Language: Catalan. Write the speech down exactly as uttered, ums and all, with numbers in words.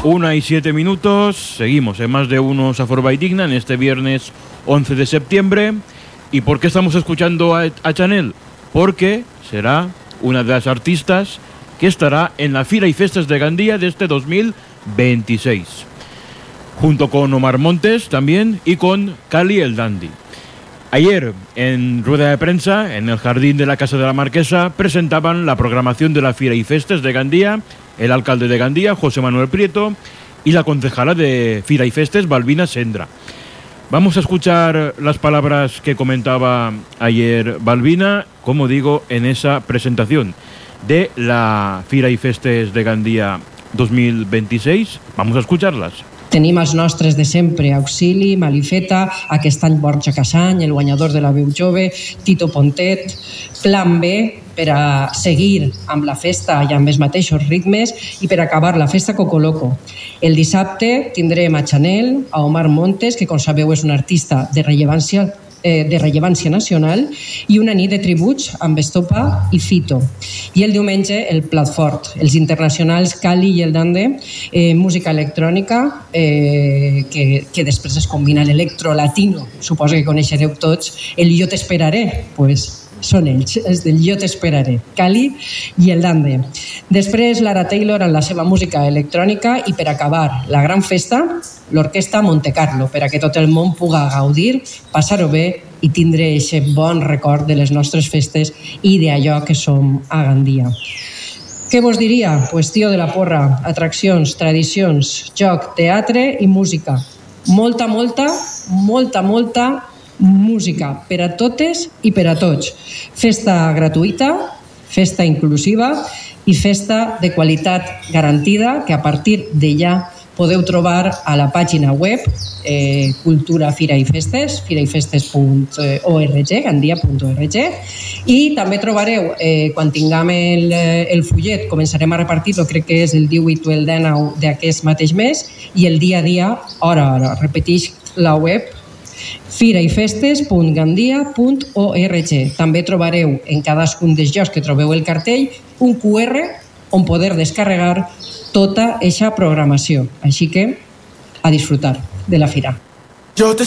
Una y siete minutos, seguimos en Más de Uno Saforba y Digna en este viernes once de septiembre. ¿Y por qué estamos escuchando a, a Chanel? Porque será una de las artistas que estará en la Fira y Festes de Gandía de este dos mil veintiséis, junto con Omar Montes también y con Cali el Dandy. Ayer, en rueda de prensa, en el jardín de la Casa de la Marquesa, presentaban la programación de la Fira y Festes de Gandía, el alcalde de Gandía, José Manuel Prieto, y la concejala de Fira y Festes, Balbina Sendra. Vamos a escuchar las palabras que comentaba ayer Balbina, como digo, en esa presentación de la Fira i Festes de Gandía dos mil veintiséis. Vamos a escucharlas. Tenim els nostres de sempre, Auxili, Malifeta, aquest any Borja Casany, el guanyador de la veu jove, Tito Pontet, Plan B, per a seguir amb la festa i amb els mateixos ritmes i per acabar la festa Cocoloco. El dissabte tindrem a Chanel, a Omar Montes, que com sabeu és un artista de rellevància eh, de rellevància nacional, i una nit de tributs amb Estopa i Fito. I el diumenge el plat fort, els internacionals Cali i el Dande, eh, música electrònica eh, que, que després es combina l'electro-latino, suposo que coneixereu tots, el Jo t'esperaré, pues són ells, els del Jo t'esperaré, Cali i el Dande. Després Lara Taylor amb la seva música electrònica i per acabar la gran festa, l'orquestra Monte Carlo, per a que tot el món puga gaudir, passar-ho bé i tindre aquest bon record de les nostres festes i d'allò que som a Gandia. Què vos diria? Pues tio de la porra, atraccions, tradicions, joc, teatre i música. Molta, molta, molta, molta música per a totes i per a tots. Festa gratuïta, festa inclusiva i festa de qualitat garantida que a partir d'allà podeu trobar a la pàgina web eh, Cultura Fira i Festes, fira i festes punt org, gandia punt org, i també trobareu, eh, quan tinguem el, el fullet, començarem a repartir-lo, crec que és el divuit o el dinou d'aquest mateix mes, i el dia a dia, hora a hora, repeteix la web fira i festes punt gandia punt org. També trobareu en cadascun dels llocs que trobeu el cartell un cu erre on poder descarregar tota eixa programació. Així que a disfrutar de la fira.